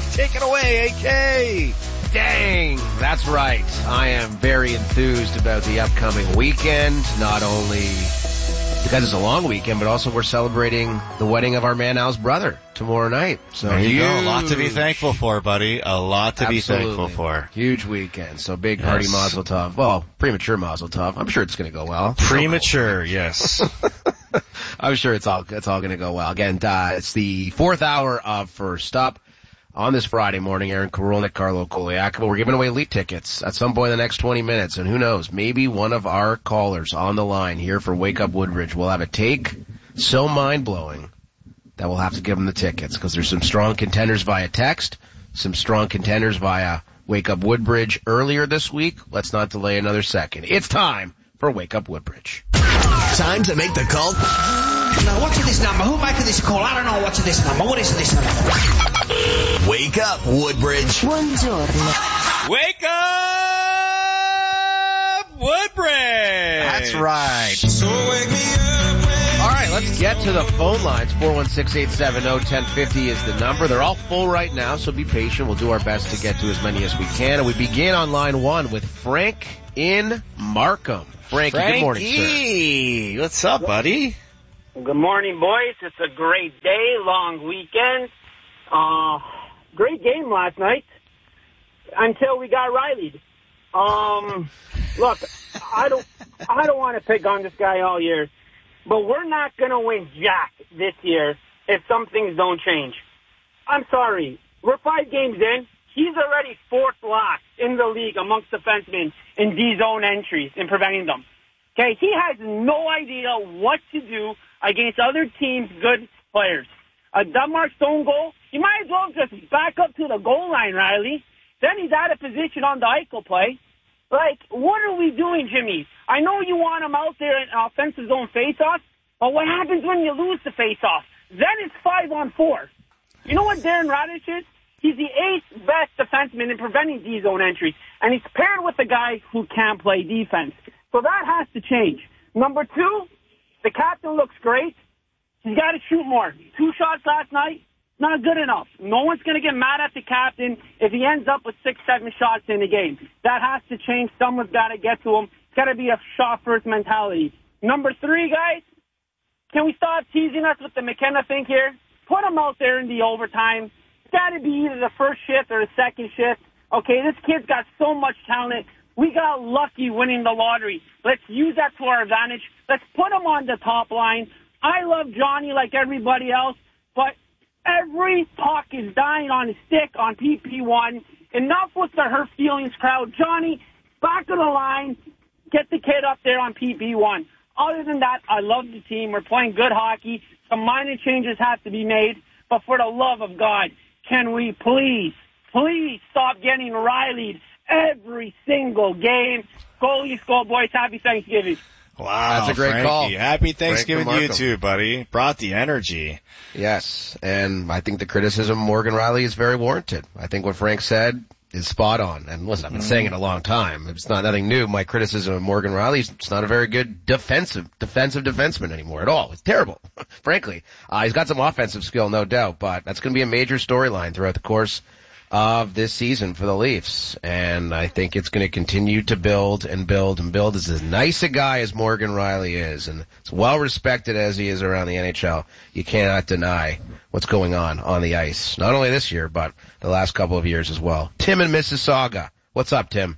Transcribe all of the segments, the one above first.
Take it away, AK. Dang, that's right. I am very enthused about the upcoming weekend, not only because it's a long weekend, but also we're celebrating the wedding of our man Al's brother tomorrow night. So there you go. A lot to be thankful for, buddy. A lot to be thankful for. Huge weekend. So big hearty mazel tov. Well, premature mazel tov. I'm sure it's going to go well. Premature, yes. I'm sure it's all going to go well. Again, it's the fourth hour of First Up. On this Friday morning, Aaron Korolnik, Carlo Koliakova. We're giving away elite tickets at some point in the next 20 minutes. And who knows, maybe one of our callers on the line here for Wake Up Woodbridge will have a take so mind-blowing that we'll have to give them the tickets, because there's some strong contenders via text, some strong contenders via Wake Up Woodbridge earlier this week. Let's not delay another second. It's time for Wake Up Woodbridge. Time to make the call. Now, what's this number? Who making this call? I don't know what's this number. What is this number? Wake up, Woodbridge. Buongiorno. Wake up, Woodbridge. That's right. So wake me up. All right, let's get to the phone lines. 416-870-1050 is the number. They're all full right now, so be patient. We'll do our best to get to as many as we can. And we begin on line one with Frank in Markham. Frankie, good morning, sir. What's up, buddy? Good morning, boys. It's a great day, long weekend. Great game last night until we got Riley'd. Look, I don't want to pick on this guy all year, but we're not going to win jack this year if some things don't change. I'm sorry. We're 5 games in. He's already 4th last in the league amongst defensemen in D-zone entries and preventing them. Okay, he has no idea what to do against other teams' good players. A Denmark Stone goal, you might as well just back up to the goal line, Riley. Then he's out of position on the Eichel play. Like, what are we doing, Jimmy? I know you want him out there in offensive zone face-off, but what happens when you lose the face-off? Then it's 5-on-4. You know what Darren Radish is? He's the 8th best defenseman in preventing D-zone entries, and he's paired with a guy who can play defense. So that has to change. Number 2, the captain looks great. He's got to shoot more. 2 shots last night, not good enough. No one's going to get mad at the captain if he ends up with 6-7 shots in a game. That has to change. Someone's got to get to him. It's got to be a shot-first mentality. Number 3, guys, can we stop teasing us with the McKenna thing here? Put him out there in the overtime. It's got to be either the first shift or the second shift. Okay, this kid's got so much talent. We got lucky winning the lottery. Let's use that to our advantage. Let's put him on the top line. I love Johnny like everybody else, but every puck is dying on his stick on PP1. Enough with the hurt feelings crowd. Johnny, back of the line, get the kid up there on PP1. Other than that, I love the team. We're playing good hockey. Some minor changes have to be made, but for the love of God, can we please stop getting Riley'd every single game? Goalies, go, boys. Happy Thanksgiving. Wow, that's a great Frankie. call. Happy Thanksgiving to you too, buddy. Brought the energy. Yes, and I think the criticism of Morgan Riley is very warranted. I think what Frank said is spot on. And listen, I've been saying it a long time. It's not nothing new. My criticism of Morgan Riley is it's not a very good defensive defenseman anymore at all. It's terrible, frankly. He's got some offensive skill, no doubt, but that's going to be a major storyline throughout the course of this season for the Leafs, and I think it's going to continue to build and build and build. As nice a guy as Morgan Riley is, and as well respected as he is around the NHL, you cannot deny what's going on the ice. Not only this year, but the last couple of years as well. Tim in Mississauga. What's up, Tim?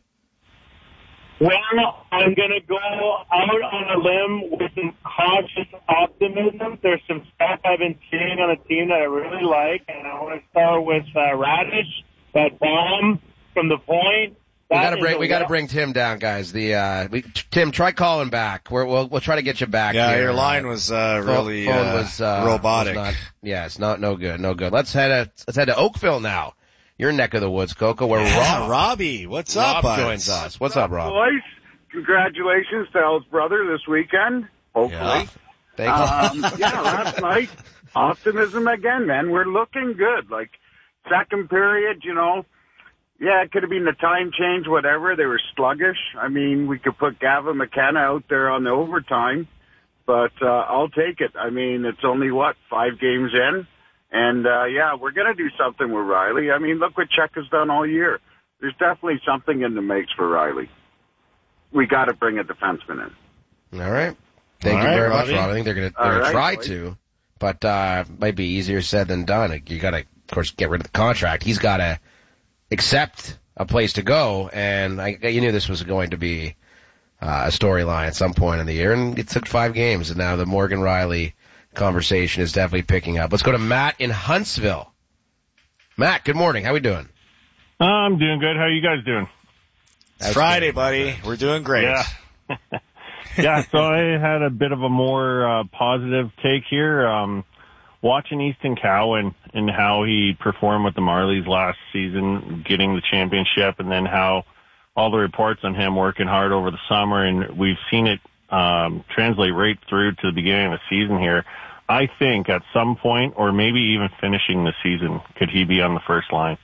Well, I'm going to go out on a limb with some cautious optimism. There's some stuff I've been seeing on a team that I really like, and I want to start with Radish, that bomb from the point. We got to bring Tim down, guys. Tim, try calling back. We'll try to get you back. Yeah, here. Your line was really robotic. It's no good. Let's head to Oakville now. Your neck of the woods, Coco. Where Robbie, what's up? Rob joins us. What's up, Rob? Boys, congratulations to Al's brother this weekend. Hopefully. Yeah. Thank you. Last night, optimism again, man. We're looking good. Like, second period, it could have been the time change, whatever. They were sluggish. I mean, we could put Gavin McKenna out there on the overtime, but I'll take it. I mean, it's only, 5 games in? And, yeah, we're going to do something with Riley. I mean, look what Czech has done all year. There's definitely something in the makes for Riley. We got to bring a defenseman in. All right. Thank you very much, Rob. I think they're going to try to, but might be easier said than done. You got to, of course, get rid of the contract. He's got to accept a place to go, and you knew this was going to be a storyline at some point in the year, and it took 5 games, and now the Morgan Riley conversation is definitely picking up. Let's go to Matt in Huntsville. Matt, good morning. How we doing? I'm doing good. How are you guys doing? It's Friday, buddy. We're doing great. Yeah. Yeah, so I had a bit of a more positive take here. Watching Easton Cowan and how he performed with the Marlies last season, getting the championship, and then how all the reports on him working hard over the summer, and we've seen it translate right through to the beginning of the season here. I think at some point, or maybe even finishing the season, could he be on the first line?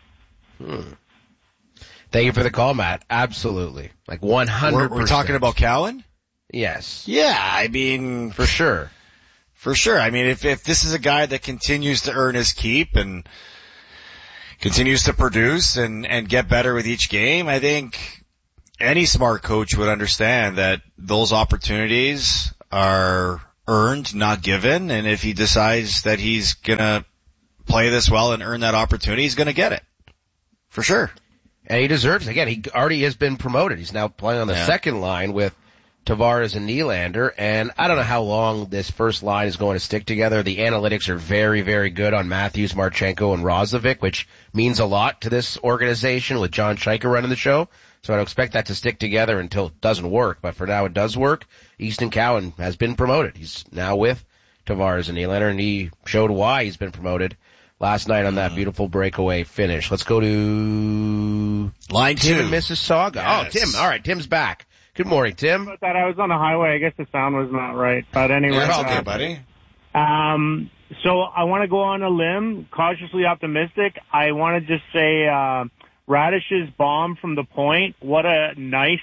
Thank you for the call, Matt. Absolutely. Like 100%. We're talking about Cowan? Yes. Yeah, I mean, for sure. For sure. I mean, if this is a guy that continues to earn his keep and continues to produce and get better with each game, I think any smart coach would understand that those opportunities are earned, not given. And if he decides that he's going to play this well and earn that opportunity, he's going to get it. For sure. And he deserves it. Again, he already has been promoted. He's now playing on the second line with Tavares and Nylander, and I don't know how long this first line is going to stick together. The analytics are very, very good on Matthews, Marchenko, and Roslovic, which means a lot to this organization with John Scheiker running the show. So I don't expect that to stick together until it doesn't work, but for now it does work. Easton Cowan has been promoted. He's now with Tavares and Nylander, and he showed why he's been promoted last night on that beautiful breakaway finish. Let's go to line 2 in Mississauga. Yes. Oh, Tim. All right, Tim's back. Good morning, Tim. I thought I was on the highway. I guess the sound was not right. But anyway. You're okay, buddy. So I want to go on a limb, cautiously optimistic. I want to just say Radish's bomb from the point, what a nice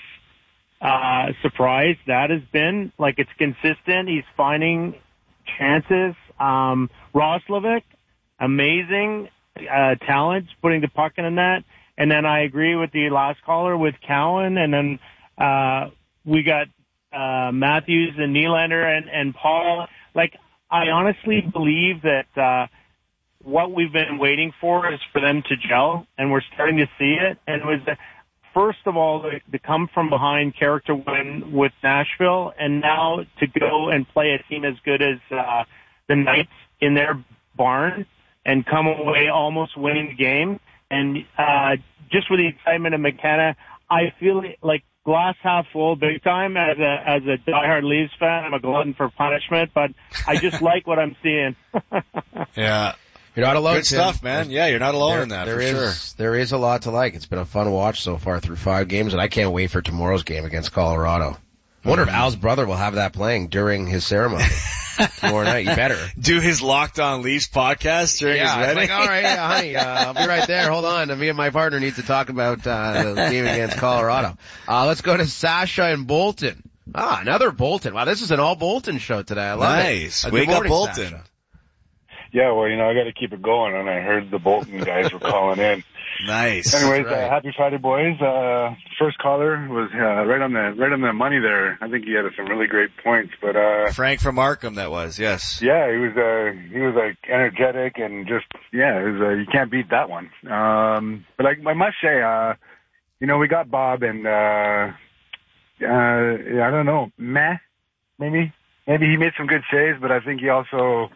surprise that has been. Like, it's consistent. He's finding chances. Roslovic, amazing talent, putting the puck in the net. And then I agree with the last caller with Cowan, and then we got Matthews and Nylander and Paul. Like, I honestly believe that what we've been waiting for is for them to gel, and we're starting to see it. And it was, first of all, the come from behind character win with Nashville, and now to go and play a team as good as the Knights in their barn and come away almost winning the game. And just with the excitement of McKenna, I feel like glass half full big time. As a diehard Leafs fan, I'm a glutton for punishment, but I just like what I'm seeing. Yeah. You're not alone, Good stuff, man. Yeah, you're not alone in that, for sure. There is a lot to like. It's been a fun watch so far through 5 games, and I can't wait for tomorrow's game against Colorado. I wonder if Al's brother will have that playing during his ceremony tomorrow night. You better. Do his Locked On Leafs podcast during his wedding? Like, all right, honey, I'll be right there. Hold on. Me and my partner need to talk about the game against Colorado. Let's go to Sasha in Bolton. Another Bolton. Wow, this is an all Bolton show today. I love it. Nice. Wake up, Bolton. Sasha. Yeah, well, I got to keep it going, and I heard the Bolton guys were calling in. Nice. Anyways, happy Friday, boys. First caller was right on the money there. I think he had some really great points, but Frank from Markham, that was, yes. Yeah, he was like energetic and just you can't beat that one. But I must say, we got Bob, and I don't know, maybe he made some good saves, but I think he also.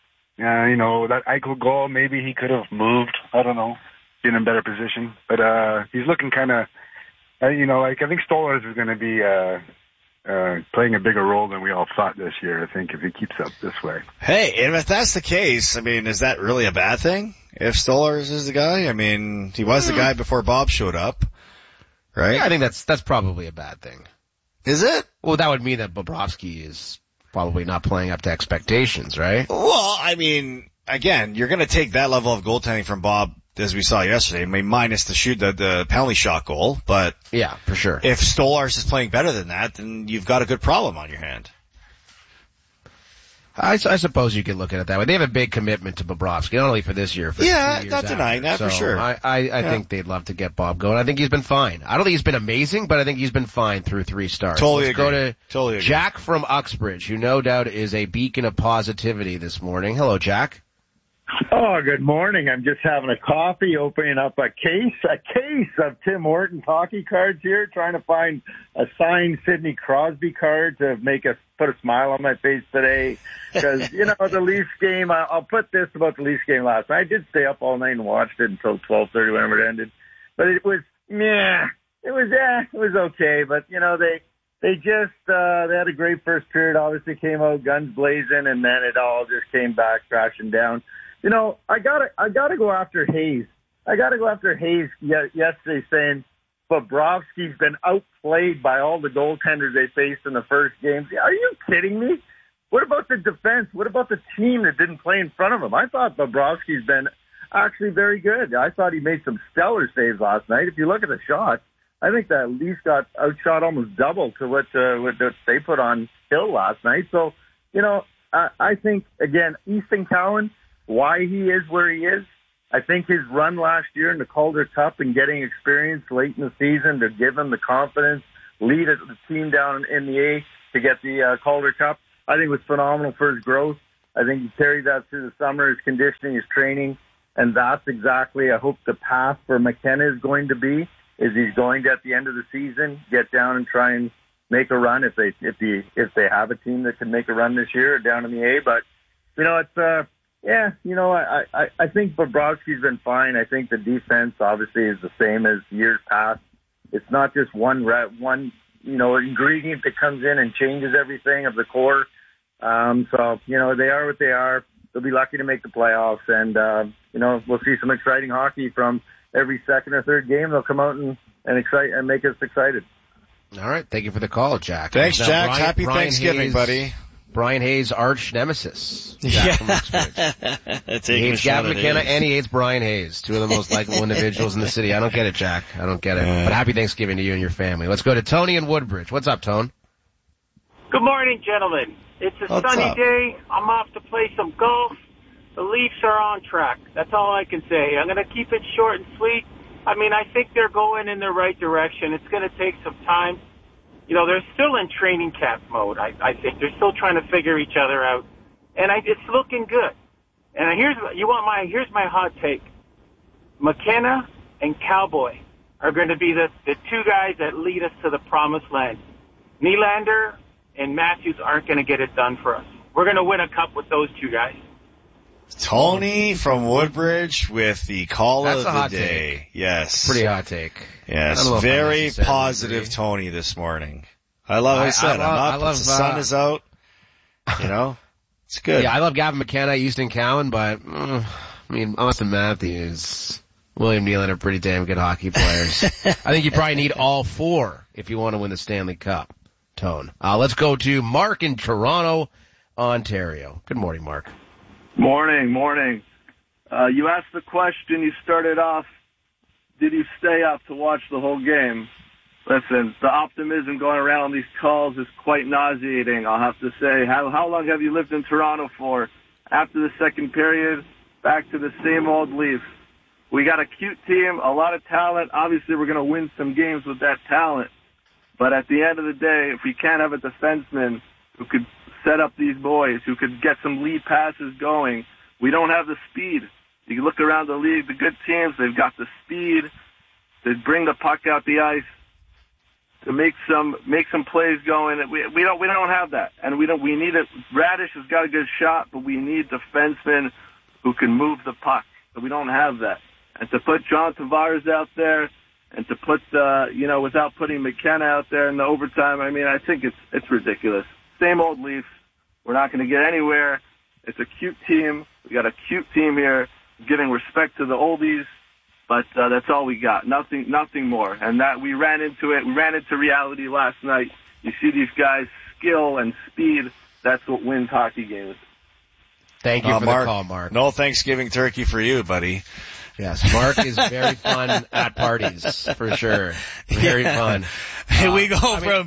That Eichel goal, maybe he could have moved. I don't know, been in a better position. But he's looking kind of, I think Stolarz is going to be playing a bigger role than we all thought this year, I think, if he keeps up this way. Hey, and if that's the case, I mean, is that really a bad thing? If Stolarz is the guy? I mean, he was the guy before Bob showed up, right? Yeah, I think that's probably a bad thing. Is it? Well, that would mean that Bobrovsky is probably not playing up to expectations, right? Well, I mean, again, you're going to take that level of goaltending from Bob, as we saw yesterday, I mean, minus the penalty shot goal, but yeah, for sure. If Stolarz is playing better than that, then you've got a good problem on your hand. I suppose you could look at it that way. They have a big commitment to Bobrovsky, not only for this year, for 2 years not denying that, so for sure. I think they'd love to get Bob going. I think he's been fine. I don't think he's been amazing, but I think he's been fine through 3 starts. Totally Go agree. to Jack from Uxbridge, who no doubt is a beacon of positivity this morning. Hello, Jack. Oh, good morning. I'm just having a coffee, opening up a case of Tim Hortons hockey cards here, trying to find a signed Sidney Crosby card to put a smile on my face today. Because, the Leafs game, I'll put this about the Leafs game last night. I did stay up all night and watched it until 12:30 whenever it ended. But it was, it was okay. But, they just, they had a great first period, obviously came out guns blazing, and then it all just came back crashing down. I gotta go after Hayes. Yesterday saying Bobrovsky's been outplayed by all the goaltenders they faced in the first game. Are you kidding me? What about the defense? What about the team that didn't play in front of him? I thought Bobrovsky's been actually very good. I thought he made some stellar saves last night. If you look at the shots, I think that Leafs got outshot almost double to what they put on Hill last night. So, I think, again, Easton Cowan, why he is where he is. I think his run last year in the Calder Cup and getting experience late in the season to give him the confidence, lead the team down in the A to get the Calder Cup, I think was phenomenal for his growth. I think he carried that through the summer, his conditioning, his training, and that's exactly, I hope, the path for McKenna is going to be, is he's going to, at the end of the season, get down and try and make a run if they have a team that can make a run this year down in the A. But, it's, I think Bobrovsky's been fine. I think the defense obviously is the same as years past. It's not just one ingredient that comes in and changes everything of the core. They are what they are. They'll be lucky to make the playoffs, and we'll see some exciting hockey from every second or third game. They'll come out and make us excited. All right, thank you for the call, Jack. Thanks, Jack. Happy Thanksgiving, Hayes, buddy. Brian Hayes' arch nemesis. Jack from Uxbridge. He hates Gavin McKenna and he hates Brian Hayes, two of the most likable individuals in the city. I don't get it, Jack. I don't get it. But happy Thanksgiving to you and your family. Let's go to Tony in Woodbridge. What's up, Tone? Good morning, gentlemen. It's a sunny day. I'm off to play some golf. The Leafs are on track. That's all I can say. I'm going to keep it short and sweet. I think they're going in the right direction. It's going to take some time. They're still in training camp mode. I think they're still trying to figure each other out, and it's looking good. And here's my hot take: McKenna and Cowboy are going to be the two guys that lead us to the promised land. Nylander and Matthews aren't going to get it done for us. We're going to win a cup with those two guys. Tony from Woodbridge with the call of the day. Take. Yes. Pretty hot take. Yes. Very positive Tony this morning. I love what I said. I'm up. The sun is out. It's good. Yeah, I love Gavin McKenna, Easton Cowan, but, Austin Matthews, William Nylander are pretty damn good hockey players. I think you probably need all four if you want to win the Stanley Cup, Tone. Let's go to Mark in Toronto, Ontario. Good morning, Mark. Morning. You asked the question, you started off, did you stay up to watch the whole game? Listen, the optimism going around on these calls is quite nauseating, I'll have to say. How long have you lived in Toronto for? After the second period, back to the same old Leafs. We got a cute team, a lot of talent. Obviously, we're going to win some games with that talent. But at the end of the day, if we can't have a defenseman who could set up these boys, who could get some lead passes going, we don't have the speed. You look around the league, the good teams, they've got the speed to bring the puck out the ice, to make some plays going. We don't have that, and we need it. Radish has got a good shot, but we need defensemen who can move the puck. So we don't have that. And to put John Tavares out there, and to put without putting McKenna out there in the overtime, I think it's ridiculous. Same old Leafs. We're not going to get anywhere. It's a cute team. We got a cute team here, giving respect to the oldies, but that's all we got. Nothing more. And that we ran into it. We ran into reality last night. You see these guys, skill and speed. That's what wins hockey games. Thank you for the call, Mark. No Thanksgiving turkey for you, buddy. Yes, Mark is very fun at parties, for sure. Very fun. We go from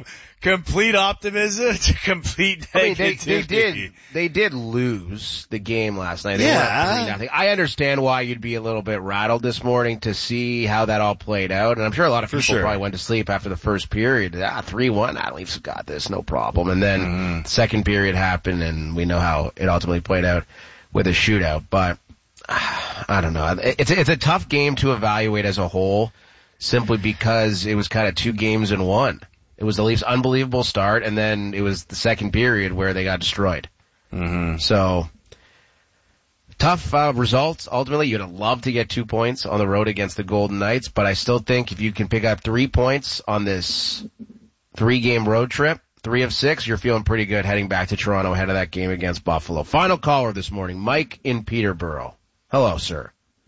complete optimism to complete negativity. They did lose the game last night. They Yeah. won 3-0. I understand why you'd be a little bit rattled this morning to see how that all played out. And I'm sure a lot of people probably went to sleep after the first period. 3-1, Leafs got this, no problem. And then the second period happened, and we know how it ultimately played out with a shootout. But I don't know. It's a tough game to evaluate as a whole, simply because it was kind of 2 games in one. It was the Leafs' unbelievable start, and then it was the second period where they got destroyed. So, tough results. Ultimately, you'd have loved to get 2 points on the road against the Golden Knights, but I still think if you can pick up 3 points on this 3-game road trip, 3 of 6, you're feeling pretty good heading back to Toronto ahead of that game against Buffalo. Final caller this morning, Mike in Peterborough. Hello, sir.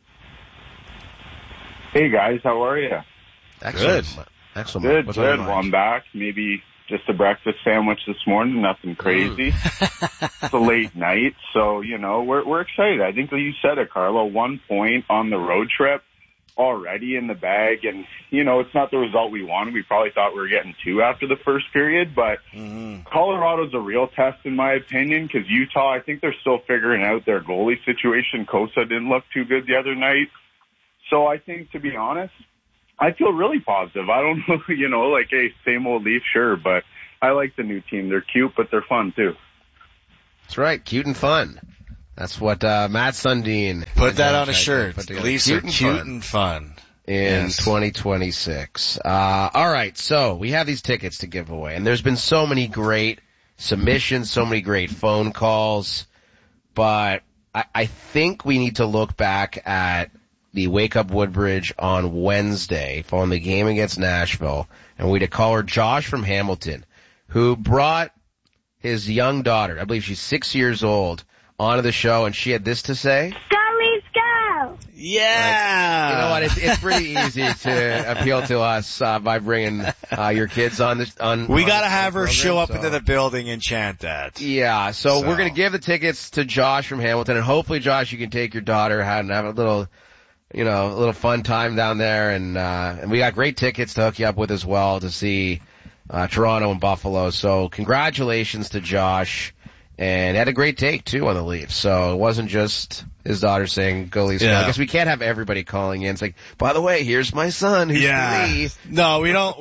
Hey, guys. How are you? Excellent. Good. Excellent. Good, What's on your good. mind? Well, I'm back. Maybe just a breakfast sandwich this morning. Nothing crazy. It's a late night, so, we're excited. I think you said it, Carlo. 1 point on the road trip already in the bag, and, it's not the result we wanted. We probably thought we were getting 2 after the first period, but Colorado's a real test, in my opinion, because Utah, I think they're still figuring out their goalie situation. Kosa didn't look too good the other night. So I think, to be honest, I feel really positive. I don't know, hey, same old Leaf, sure, but I like the new team. They're cute, but they're fun, too. That's right, cute and fun. That's what Matt Sundin put that on a shirt. The Leafs are cute and fun. In 2026. All right, so we have these tickets to give away, and there's been so many great submissions, so many great phone calls, but I think we need to look back at the Wake Up Woodbridge on Wednesday following the game against Nashville, and we had a caller, Josh from Hamilton, who brought his young daughter, I believe she's 6 years old, onto the show, and she had this to say. Go, Leafs, go! Yeah! You know what, it's pretty easy to appeal to us by bringing your kids on this. We gotta have her show up into the building and chant that. Yeah, so we're gonna give the tickets to Josh from Hamilton, and hopefully, Josh, you can take your daughter and have a little fun time down there, and we got great tickets to hook you up with as well to see Toronto and Buffalo. So congratulations to Josh, and had a great take too on the Leafs. So it wasn't just his daughter saying "Go Leafs." Yeah. I guess we can't have everybody calling in. It's like, by the way, here's my son who's 3. No, we don't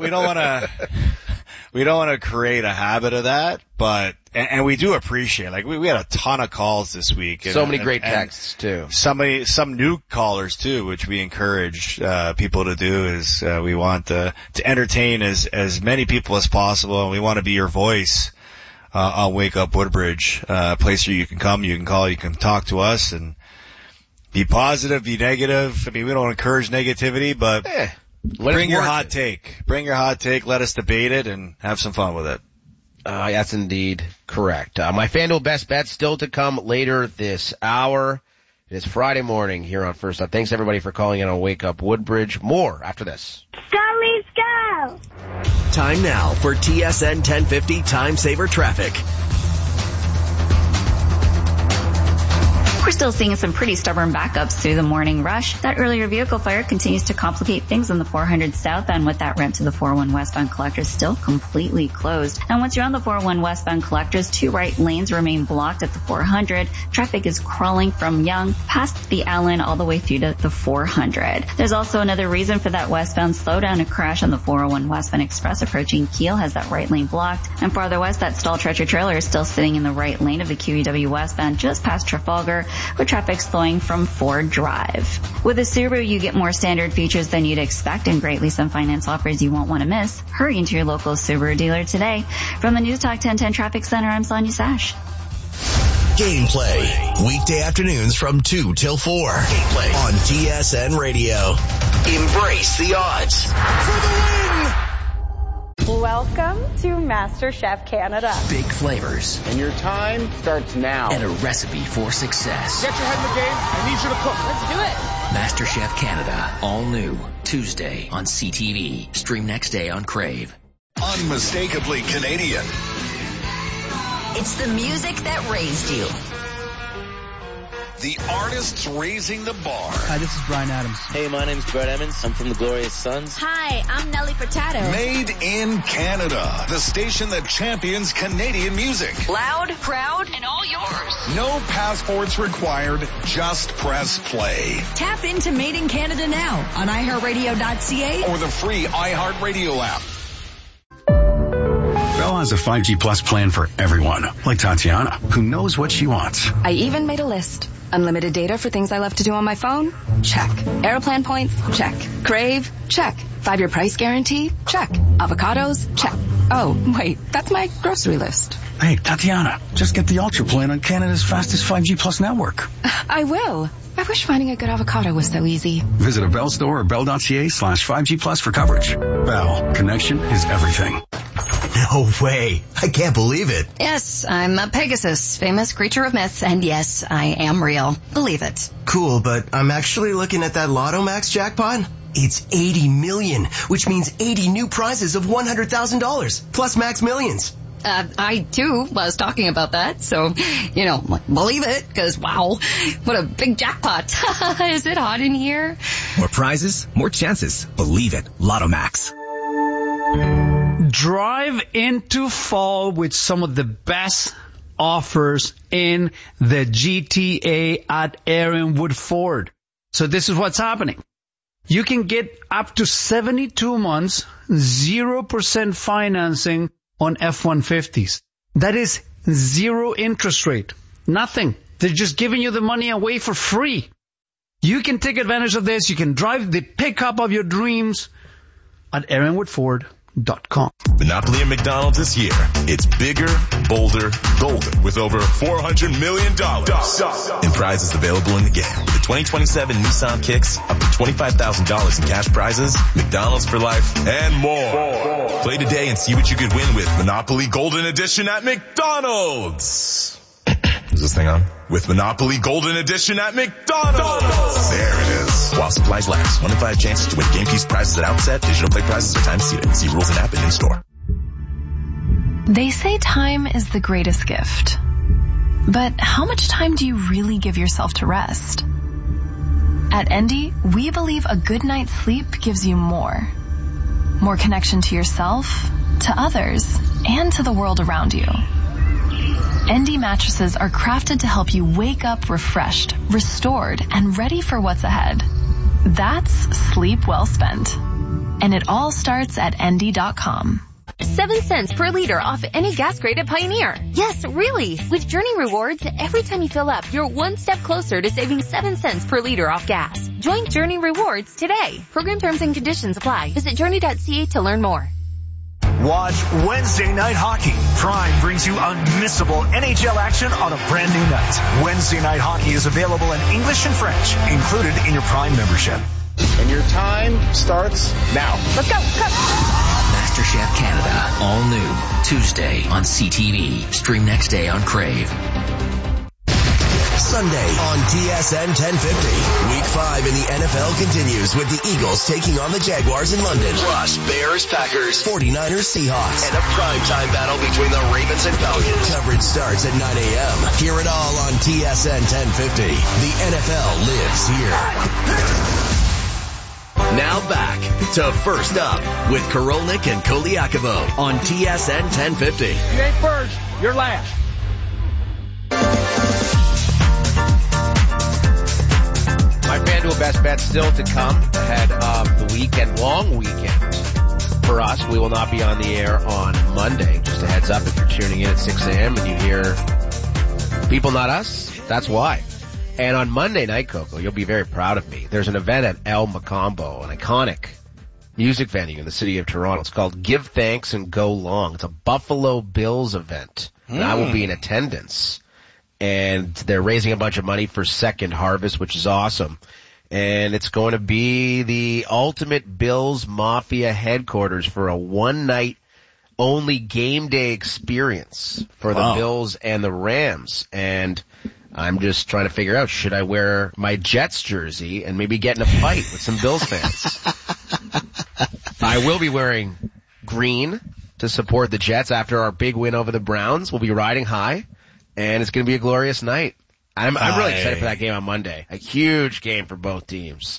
want to create a habit of that, but and we do appreciate, we had a ton of calls this week. So many great texts too. Some new callers too, which we encourage people to do, is we want to entertain as many people as possible, and we want to be your voice on Wake Up Woodbridge, a place where you can come, you can call, you can talk to us, and be positive, be negative. I mean, we don't encourage negativity, but bring your hot take. Bring your hot take, let us debate it, and have some fun with it. That's indeed correct. My FanDuel best bet still to come later this hour. It is Friday morning here on First Up. Thanks everybody for calling in on Wake Up Woodbridge. More after this. Go, Leafs, go! Time now for TSN 1050 Time Saver Traffic. We're still seeing some pretty stubborn backups through the morning rush. That earlier vehicle fire continues to complicate things on the 400 southbound with that ramp to the 401 westbound collectors still completely closed. And once you're on the 401 westbound collectors, 2 right lanes remain blocked at the 400. Traffic is crawling from Yonge past the Allen all the way through to the 400. There's also another reason for that westbound slowdown. A crash on the 401 westbound express approaching Kiel has that right lane blocked. And farther west, that stalled stretcher trailer is still sitting in the right lane of the QEW westbound just past Trafalgar, with traffic slowing from Ford Drive. With a Subaru, you get more standard features than you'd expect and greatly some finance offers you won't want to miss. Hurry into your local Subaru dealer today. From the News Talk 1010 Traffic Center, I'm Sonia Sash. Gameplay. Weekday afternoons from 2 till 4. Gameplay on TSN Radio. Embrace the odds. For the win! Welcome to MasterChef Canada. Big flavors. And your time starts now. And a recipe for success. Get your head in the game. I need you to cook. Let's do it. MasterChef Canada. All new. Tuesday on CTV. Stream next day on Crave. Unmistakably Canadian. It's the music that raised you. The artists raising the bar. Hi, this is Bryan Adams. Hey, my name's Brett Emmons. I'm from the Glorious Sons. Hi, I'm Nelly Furtado. Made in Canada. The station that champions Canadian music. Loud, proud, and all yours. No passports required. Just press play. Tap into Made in Canada now on iHeartRadio.ca or the free iHeartRadio app. Bell has a 5G Plus plan for everyone, like Tatiana, who knows what she wants. I even made a list. Unlimited data for things I love to do on my phone? Check. Airplane points? Check. Crave? Check. 5-year price guarantee? Check. Avocados? Check. Oh, wait, that's my grocery list. Hey, Tatiana, just get the Ultra plan on Canada's fastest 5G Plus network. I will. I wish finding a good avocado was so easy. Visit a Bell store or bell.ca/5G Plus for coverage. Bell, connection is everything. No way. I can't believe it. Yes, I'm a Pegasus, famous creature of myth, and yes, I am real. Believe it. Cool, but I'm actually looking at that Lotto Max jackpot. It's 80 million, which means 80 new prizes of $100,000, plus Max Millions. I, too, was talking about that, so, believe it, because, wow, what a big jackpot. Is it hot in here? More prizes, more chances. Believe it. Lotto Max. Drive into fall with some of the best offers in the GTA at Aaronwood Ford. So this is what's happening. You can get up to 72 months, 0% financing on F-150s. That is 0 interest rate. Nothing. They're just giving you the money away for free. You can take advantage of this. You can drive the pickup of your dreams at AaronwoodFord.com. Monopoly at McDonald's this year. It's bigger, bolder, golden with over $400 million in prizes available in the game. With the 2027 Nissan Kicks, up to $25,000 in cash prizes, McDonald's for life, and more. Play today and see what you could win with Monopoly Golden Edition at McDonald's. Is this thing on? With Monopoly Golden Edition at McDonald's. There it is. While supplies last. 1 in 5 chances to win game piece prizes at outset. Digital play prizes are time seated. See rules and app and in-store. They say time is the greatest gift. But how much time do you really give yourself to rest? At Endy, we believe a good night's sleep gives you more. More connection to yourself, to others, and to the world around you. Endy mattresses are crafted to help you wake up refreshed, restored, and ready for what's ahead. That's sleep well spent. And it all starts at Endy.com. 7 cents per liter off any gas grade at Pioneer. Yes, really. With Journey Rewards, every time you fill up, you're one step closer to saving 7 cents per liter off gas. Join Journey Rewards today. Program terms and conditions apply. Visit journey.ca to learn more. Watch Wednesday Night Hockey. Prime brings you unmissable NHL action on a brand new night. Wednesday Night Hockey is available in English and French, included in your Prime membership. And your time starts now. Let's go. MasterChef Canada, all new, Tuesday on CTV. Stream next day on Crave. Sunday on TSN 1050. Week 5 in the NFL continues with the Eagles taking on the Jaguars in London. Plus, Bears, Packers, 49ers, Seahawks, and a primetime battle between the Ravens and Falcons. Coverage starts at 9 a.m. Hear it all on TSN 1050. The NFL lives here. Now back to First Up with Korolnik and Koliakovo on TSN 1050. You ain't first, you're last. My FanDuel best bet still to come ahead of the weekend, long weekend for us. We will not be on the air on Monday. Just a heads up, if you're tuning in at 6 a.m. and you hear people, not us, that's why. And on Monday night, Coco, you'll be very proud of me. There's an event at El Macombo, an iconic music venue in the city of Toronto. It's called Give Thanks and Go Long. It's a Buffalo Bills event. And I will be in attendance. And they're raising a bunch of money for Second Harvest, which is awesome. And it's going to be the ultimate Bills Mafia headquarters for a one-night only game day experience for the Bills and the Rams. And I'm just trying to figure out, should I wear my Jets jersey and maybe get in a fight with some Bills fans? I will be wearing green to support the Jets after our big win over the Browns. We'll be riding high, and it's going to be a glorious night. I'm really excited for that game on Monday. A huge game for both teams.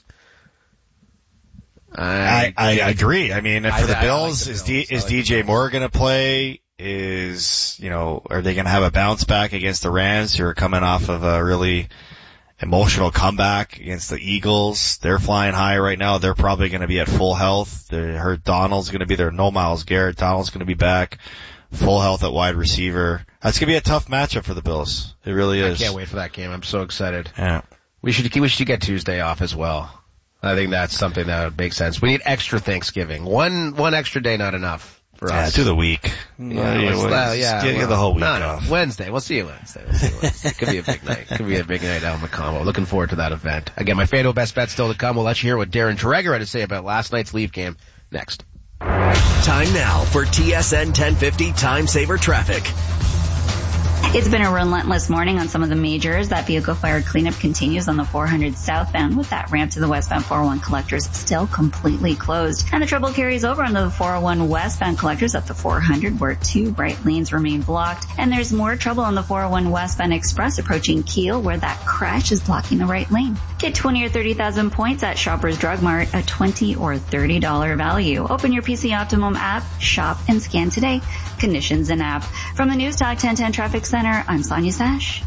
I agree. I mean, for the Bills, is DJ Moore going to play? Are they going to have a bounce back against the Rams, who are coming off of a really emotional comeback against the Eagles? They're flying high right now. They're probably going to be at full health. They heard Donald's going to be there. No Myles Garrett. Donald's going to be back. Full health at wide receiver. That's going to be a tough matchup for the Bills. It really is. I can't wait for that game. I'm so excited. Yeah. We should get Tuesday off as well. I think that's something that would make sense. We need extra Thanksgiving. One extra day, not enough for us. Do the week. Get the whole week off. Wednesday. We'll see you Wednesday. It could be a big night. It could be a big night out in Macomb. Looking forward to that event. Again, my FanDuel best bet still to come. We'll let you hear what Darren Dreger had to say about last night's Leaf game next. Time now for TSN 1050 Time Saver Traffic. It's been a relentless morning on some of the majors. That vehicle fire cleanup continues on the 400 southbound, with that ramp to the westbound 401 collectors still completely closed. And the trouble carries over onto the 401 westbound collectors up to 400, where 2 right lanes remain blocked. And there's more trouble on the 401 westbound express approaching Kiel, where that crash is blocking the right lane. Get 20 or 30,000 points at Shoppers Drug Mart, a $20 or $30 value. Open your PC Optimum app, shop, and scan today. Conditions and app. From the News Talk 1010 Traffic Center, I'm Sonia Sash.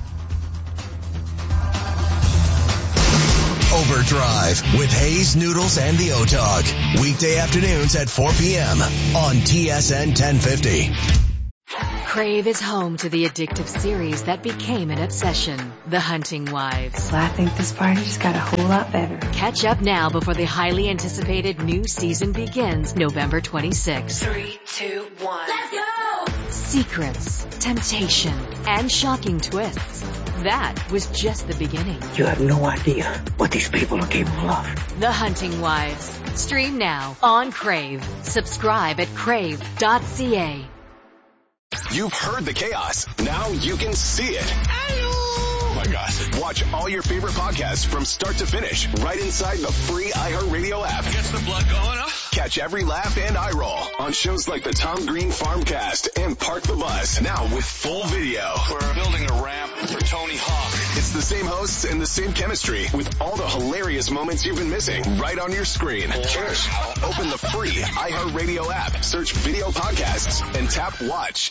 Overdrive with Hayes, Noodles, and the O-Dog. Weekday afternoons at 4 p.m. on TSN 1050. Crave is home to the addictive series that became an obsession, The Hunting Wives. Well, I think this party just got a whole lot better. Catch up now before the highly anticipated new season begins November 26th. 3, 2, 1. Let's go! Secrets, temptation, and shocking twists. That was just the beginning. You have no idea what these people are capable of. The Hunting Wives. Stream now on Crave. Subscribe at crave.ca. You've heard the chaos. Now you can see it. Oh my gosh. Watch all your favorite podcasts from start to finish right inside the free iHeartRadio app. Gets the blood going, huh? Catch every laugh and eye roll on shows like the Tom Green Farmcast and Park the Bus. Now with full video. We're building a ramp for Tony Hawk. It's the same hosts and the same chemistry with all the hilarious moments you've been missing right on your screen. Open the free iHeartRadio app, search video podcasts, and tap watch.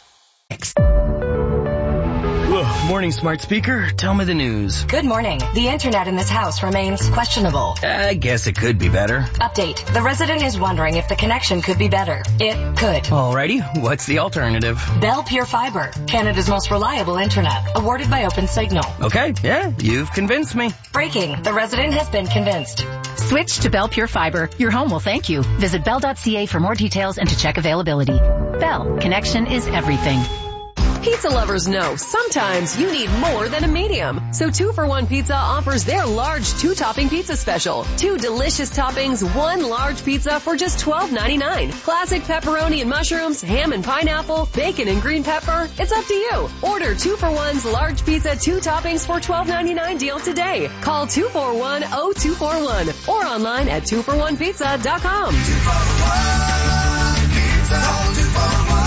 Morning, smart speaker. Tell me the news. Good morning. The internet in this house remains questionable. I guess it could be better. Update. The resident is wondering if the connection could be better. It could. Alrighty. What's the alternative? Bell Pure Fiber, Canada's most reliable internet, awarded by OpenSignal. Okay. Yeah, you've convinced me. Breaking. The resident has been convinced. Switch to Bell Pure Fiber. Your home will thank you. Visit bell.ca for more details and to check availability. Bell. Connection is everything. Pizza lovers know sometimes you need more than a medium. So 2-for-1 Pizza offers their large 2-topping pizza special. 2 delicious toppings, 1 large pizza for just $12.99. Classic pepperoni and mushrooms, ham and pineapple, bacon and green pepper. It's up to you. Order 2-for-1's large pizza 2 toppings for $12.99 deal today. Call 241-0241 or online at 2for1pizza.com. 2-for-1 pizza.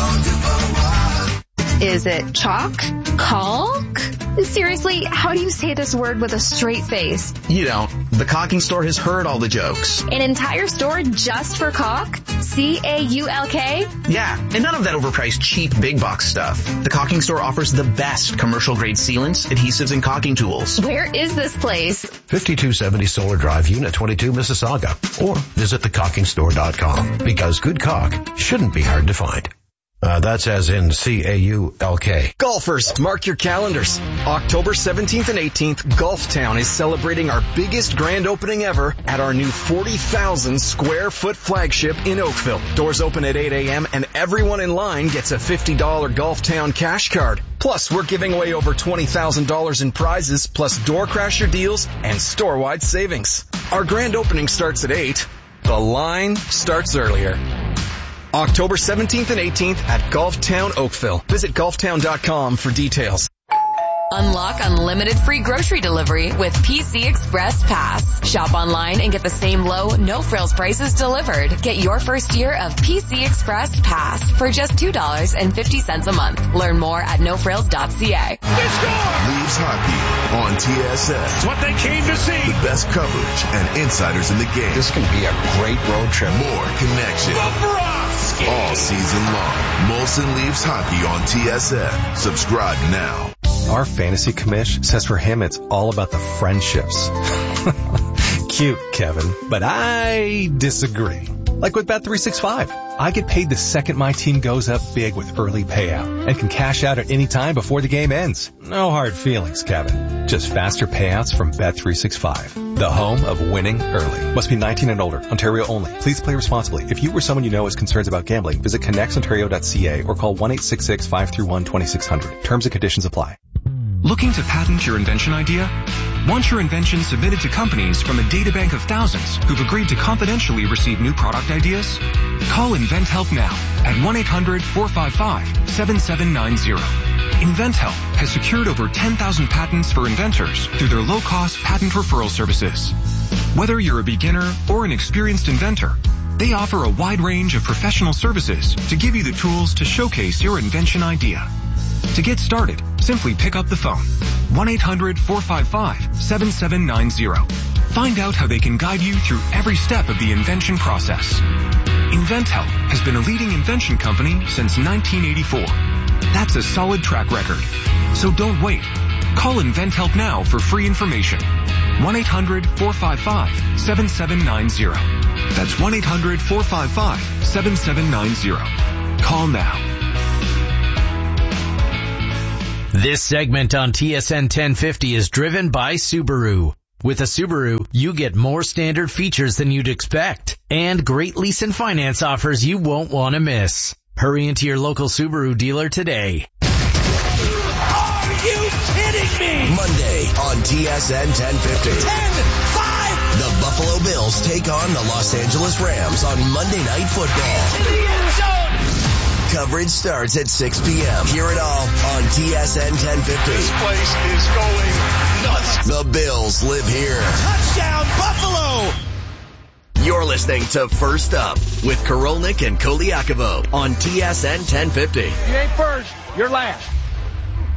Is it chalk? Caulk? Seriously, how do you say this word with a straight face? You don't. The Caulking Store has heard all the jokes. An entire store just for caulk? C-A-U-L-K? Yeah, and none of that overpriced cheap big box stuff. The Caulking Store offers the best commercial grade sealants, adhesives, and caulking tools. Where is this place? 5270 Solar Drive, Unit 22, Mississauga. Or visit thecaulkingstore.com, because good caulk shouldn't be hard to find. That's as in C-A-U-L-K. Golfers, mark your calendars. October 17th and 18th, Golftown is celebrating our biggest grand opening ever at our new 40,000 square foot flagship in Oakville. Doors open at 8 a.m. and everyone in line gets a $50 Golftown cash card. Plus, we're giving away over $20,000 in prizes, plus door crasher deals and store-wide savings. Our grand opening starts at 8. The line starts earlier. October 17th and 18th at Golftown Oakville. Visit golftown.com for details. Unlock unlimited free grocery delivery with PC Express Pass. Shop online and get the same low, no-frills prices delivered. Get your first year of PC Express Pass for just $2.50 a month. Learn more at nofrills.ca. Leaves hockey on TSN. It's what they came to see. The best coverage and insiders in the game. This can be a great road trip. More connection. All season long. Molson Leaves hockey on TSN. Subscribe now. Our fantasy commish says for him it's all about the friendships. Cute, Kevin, but I disagree. Like with Bet365, I get paid the second my team goes up big with early payout and can cash out at any time before the game ends. No hard feelings, Kevin. Just faster payouts from Bet365, the home of winning early. Must be 19 and older. Ontario only. Please play responsibly. If you or someone you know has concerns about gambling, visit connectsontario.ca or call 1-866-531-2600. Terms and conditions apply. Looking to patent your invention idea? Want your invention submitted to companies from a databank of thousands who've agreed to confidentially receive new product ideas? Call InventHelp now at 1-800-455-7790. InventHelp has secured over 10,000 patents for inventors through their low-cost patent referral services. Whether you're a beginner or an experienced inventor, they offer a wide range of professional services to give you the tools to showcase your invention idea. To get started, simply pick up the phone. 1-800-455-7790. Find out how they can guide you through every step of the invention process. InventHelp has been a leading invention company since 1984. That's a solid track record. So don't wait. Call InventHelp now for free information. 1-800-455-7790. That's 1-800-455-7790. Call now. This segment on TSN 1050 is driven by Subaru. With a Subaru, you get more standard features than you'd expect and great lease and finance offers you won't want to miss. Hurry into your local Subaru dealer today. Are you kidding me? Monday on TSN 1050. 10-5! The Buffalo Bills take on the Los Angeles Rams on Monday Night Football. In the end zone! Coverage starts at 6 p.m. Hear it all on TSN 1050. This place is going nuts. The Bills live here. Touchdown, Buffalo! You're listening to First Up with Korolnik and Koliakovo on TSN 1050. You ain't first, you're last.